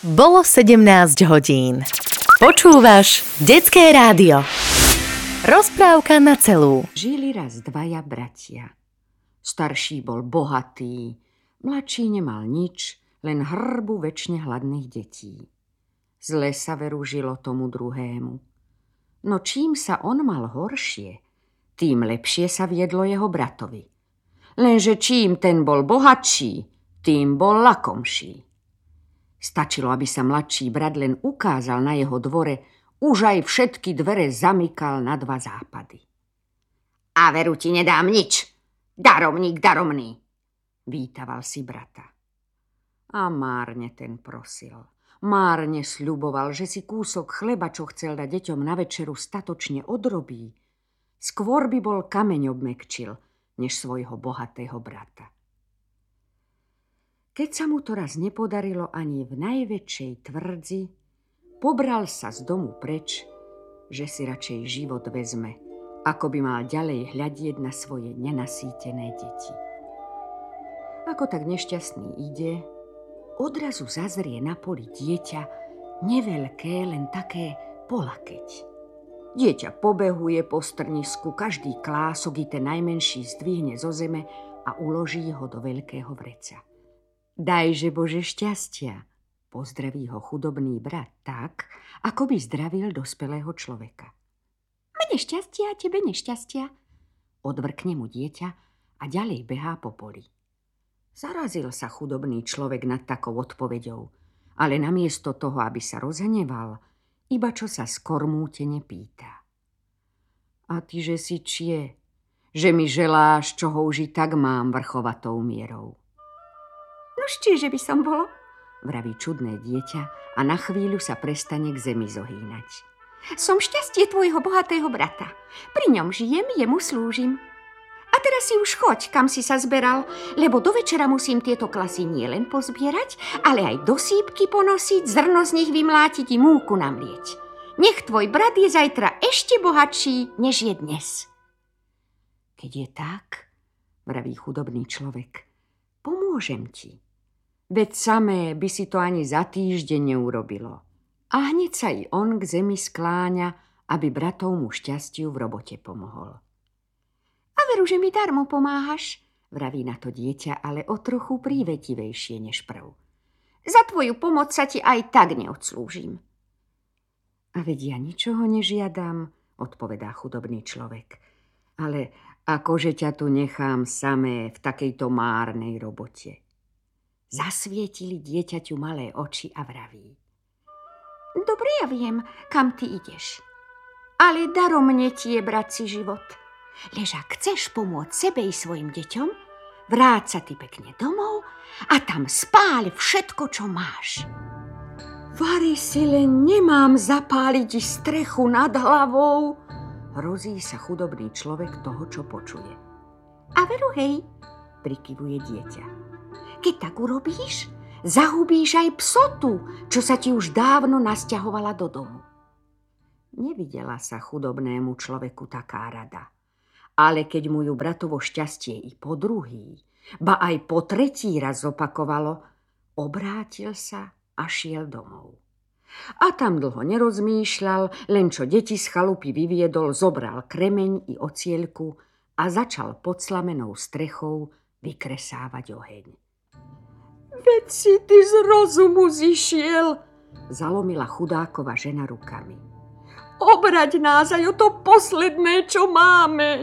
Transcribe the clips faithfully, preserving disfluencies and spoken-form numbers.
Bolo sedemnásť hodín. Počúvaš Detské rádio. Rozprávka na celú. Žili raz dvaja bratia. Starší bol bohatý, mladší nemal nič, len hrbu večne hladných detí. Zle sa veru žilo tomu druhému. No čím sa on mal horšie, tým lepšie sa viedlo jeho bratovi. Lenže čím ten bol bohatší, tým bol lakomší. Stačilo, aby sa mladší brat len ukázal na jeho dvore, už aj všetky dvere zamykal na dva západy. A veru ti nedám nič, daromník daromný, vítaval si brata. A márne ten prosil, márne sľuboval, že si kúsok chleba, čo chcel dať deťom na večeru, statočne odrobí. Skôr by bol kameň obmekčil, než svojho bohatého brata. Keď sa mu to raz nepodarilo ani v najväčšej tvrdzi, pobral sa z domu preč, že si radšej život vezme, ako by mal ďalej hľadieť na svoje nenasýtené deti. Ako tak nešťastný ide, odrazu zazrie na poli dieťa, neveľké, len také polakeť. Dieťa pobehuje po strnisku, každý klások i ten najmenší zdvihne zo zeme a uloží ho do veľkého vreca. Dajže Bože šťastia, pozdraví ho chudobný brat tak, ako by zdravil dospelého človeka. Mne šťastia, tebe nešťastia, odvrkne mu dieťa a ďalej behá po poli. Zarazil sa chudobný človek nad takou odpoveďou, ale namiesto toho, aby sa rozhneval, iba čo sa skormútene pýta. A tyže si čie, že mi želáš, čoho už i tak mám vrchovatou mierou? Nož čiže by som bolo, vraví čudné dieťa a na chvíľu sa prestane k zemi zohýnať. Som šťastie tvojho bohatého brata. Pri ňom žijem, jemu slúžim. A teraz si už choď, kam si sa zberal, lebo do večera musím tieto klasy nielen pozbierať, ale aj do sípky ponosiť, zrno z nich vymlátiť i múku namlieť. Nech tvoj brat je zajtra ešte bohatší, než je dnes. Keď je tak, vraví chudobný človek, pomôžem ti. Veď samé by si to ani za týždeň neurobilo. A hneď sa i on k zemi skláňa, aby bratovmu šťastiu v robote pomohol. A veru, že mi darmo pomáhaš, vraví na to dieťa, ale o trochu prívetivejšie než prv. Za tvoju pomoc sa ti aj tak neodslúžim. A veď ja ničoho nežiadam, odpovedá chudobný človek. Ale akože ťa tu nechám samé v takejto márnej robote. Zasvietili dieťaťu malé oči a vraví. Dobre, ja viem, kam ty ideš. Ale daromne ti je, bratci, život. Lež ak chceš pomôcť sebe i svojim deťom, vráť sa ty pekne domov a tam spáľ všetko, čo máš. Vari si len nemám zapáliť strechu nad hlavou, hrozí sa chudobný človek toho, čo počuje. A veru hej, prikyvuje dieťa. Keď tak urobíš, zahubíš aj psotu, čo sa ti už dávno nasťahovala do domu. Nevidela sa chudobnému človeku taká rada, ale keď mu ju bratovo šťastie i po druhý, ba aj po tretí raz opakovalo, obrátil sa a šiel domov. A tam dlho nerozmýšľal, len čo deti z chalupy vyviedol, zobral kremeň i ocieľku a začal pod slamenou strechou vykresávať oheň. Veď si ty z rozumu zišiel, zalomila chudákova žena rukami. Obrať nás aj o to posledné, čo máme.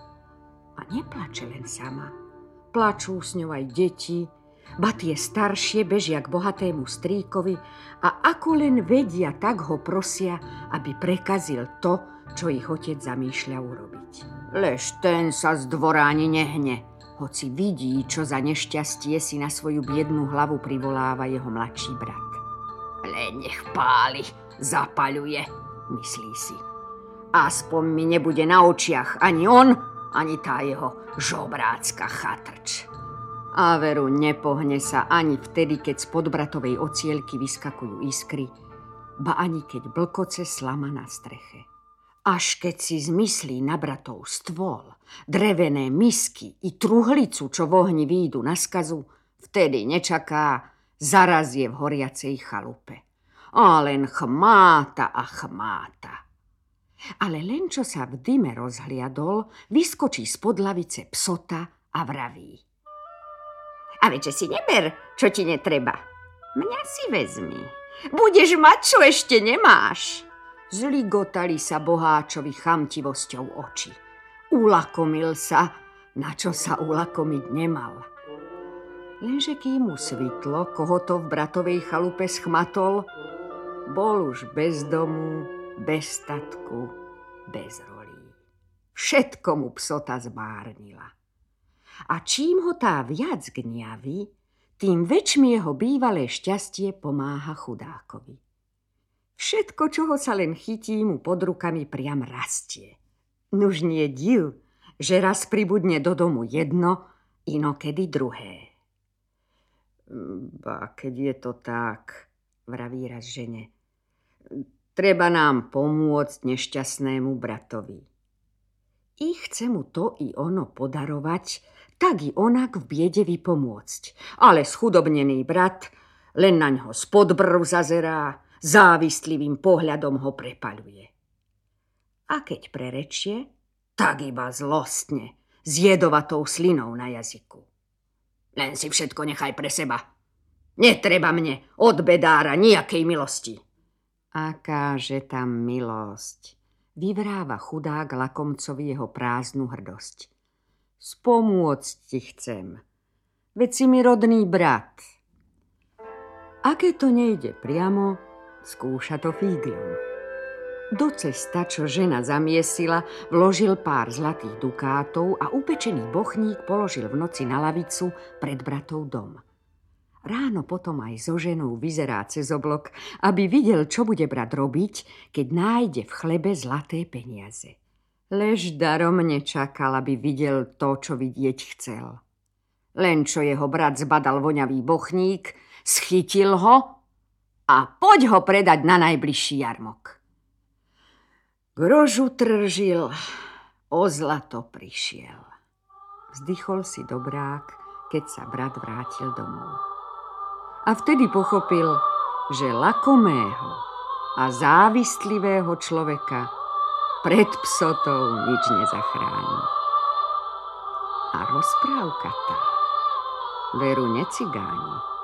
A neplače len sama. Plačú s ňou aj deti, ba tie staršie bežia k bohatému strýkovi a ako len vedia, tak ho prosia, aby prekazil to, čo ich otec zamýšľa urobiť. Lež ten sa z dvora ani nehne, hoci vidí, čo za nešťastie si na svoju biednú hlavu privoláva jeho mladší brat. Len nech páli, zapaľuje, myslí si. Aspoň mi nebude na očiach ani on, ani tá jeho žobrácka chatrč. A veru nepohne sa ani vtedy, keď spod bratovej ocielky vyskakujú iskry, ba ani keď blkoce slama na streche. Až keď si zmyslí na bratov stôl, drevené misky i truhlicu, čo v ohni výjdu na skazu, vtedy nečaká, zaraz je v horiacej chalupe. A len chmáta a chmáta. Ale len čo sa v dyme rozhliadol, vyskočí spod lavice psota a vraví. A veď, že si neber, čo ti netreba. Mňa si vezmi. Budeš mať, čo ešte nemáš. Zligotali sa boháčovi chamtivosťou oči. Ulakomil sa, na čo sa ulakomiť nemal. Lenže kým mu svitlo, koho to v bratovej chalupe schmatol, bol už bez domu, bez statku, bez rolí. Všetko mu psota zmárnila. A čím ho tá viac gniaví, tým väčšmi jeho bývalé šťastie pomáha chudákovi. Všetko, čoho sa len chytí, mu pod rukami priam rastie. Nuž nie div, že raz pribudne do domu jedno, inokedy druhé. Ba, keď je to tak, vraví raz žene, treba nám pomôcť nešťastnému bratovi. I chce mu to i ono podarovať, tak i onak v biede vypomôcť. Ale schudobnený brat len na ňo spod brv zazerá, závistlivým pohľadom ho prepaľuje. A keď prerečie, tak iba zlostne, s jedovatou slinou na jazyku. Len si všetko nechaj pre seba. Netreba mne od bedára nejakej milosti. Akáže tam milosť, vyvráva chudák lakomcovi jeho prázdnu hrdosť. Spomôcť ti chcem, veď si mi rodný brat. A keď to nejde priamo, skúša to fígľom. Do cesta, čo žena zamiesila, vložil pár zlatých dukátov a upečený bochník položil v noci na lavicu pred bratov dom. Ráno potom aj so ženou vyzerá cez oblok, aby videl, čo bude brat robiť, keď nájde v chlebe zlaté peniaze. Lež darom nečakal, aby videl to, čo vidieť chcel. Len čo jeho brat zbadal voňavý bochník, schytil ho a poď ho predať na najbližší jarmok. Grožu tržil, o zlato prišiel. Vzdychol si dobrák, keď sa brat vrátil domov. A vtedy pochopil, že lakomého a závistlivého človeka pred psotou nič nezachráni. A rozprávka tá veru necigáni.